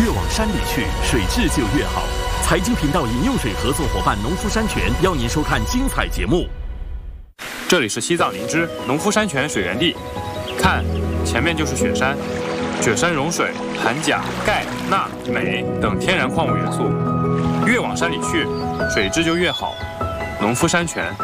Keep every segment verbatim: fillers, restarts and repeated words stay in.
越往山里去，水质就越好。财经频道饮用水合作伙伴农夫山泉邀您收看精彩节目。 这里是西藏林芝农夫山泉水源地，看，前面就是雪山，雪山融水含钾、钙、钠、镁等天然矿物元素，越往山里去，水质就越好。农夫山泉。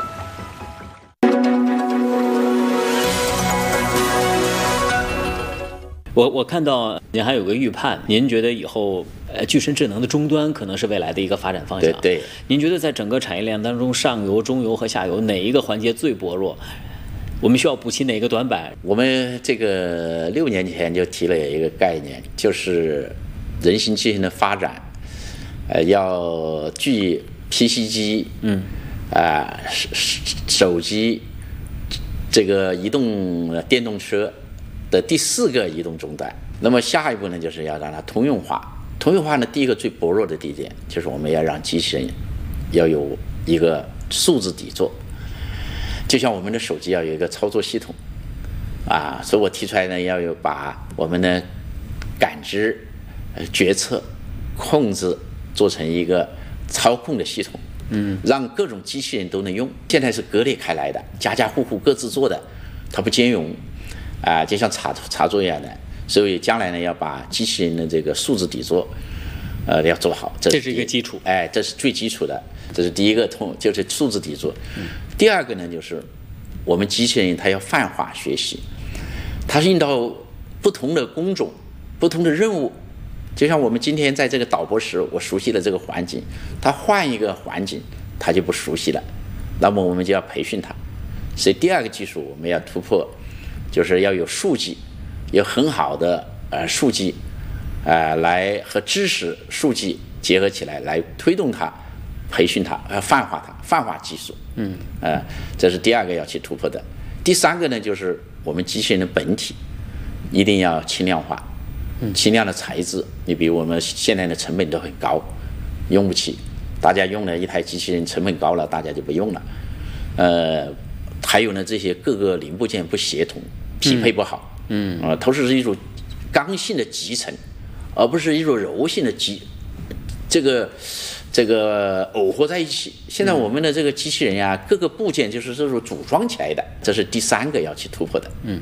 我我看到您还有个预判，您觉得以后呃具身智能的终端可能是未来的一个发展方向。 对对。 您觉得在整个产业链当中，上游、中游和下游哪一个环节最薄弱？我们需要补齐哪个短板？ 我们这个六年前就提了一个概念，就是人形机器人的发展，呃，要距 P C 机，嗯，啊、呃，手机，这个移动电动车的第四个移动终端。那么下一步呢，就是要让它通用化。通用化呢，第一个最薄弱的地点就是我们要让机器人要有一个数字底座，就像我们的手机要有一个操作系统啊，所以我提出来呢，要有把我们的感知、呃、决策、控制做成一个操控的系统，嗯，让各种机器人都能用。现在是割裂开来的，家家户户各自做的，它不兼容啊，就像插插座一样的。所以将来呢，要把机器人的这个数字底座，呃，要做好。这是, 这是一个基础， 哎，这是最基础的，这是第一个通，就是数字底座。嗯、第二个呢，就是我们机器人它要泛化学习，它是遇到不同的工种、不同的任务。就像我们今天在这个导播室，我熟悉了这个环境，它换一个环境，它就不熟悉了，那么我们就要培训它。所以第二个技术我们要突破，就是要有数据。有很好的呃数据，呃来和知识数据结合起来，来推动它，培训它，呃泛化它，泛化技术，嗯，呃这是第二个要去突破的。第三个呢，就是我们机器人的本体一定要轻量化，轻量的材质。你比如我们现在的成本都很高，用不起，大家用了一台机器人成本高了，大家就不用了。呃，还有呢，这些各个零部件不协同，匹配不好。嗯啊，它是一种刚性的集成，而不是一种柔性的集，这个这个耦合在一起。现在我们的这个机器人呀，各个部件就是这种组装起来的，这是第三个要去突破的。嗯。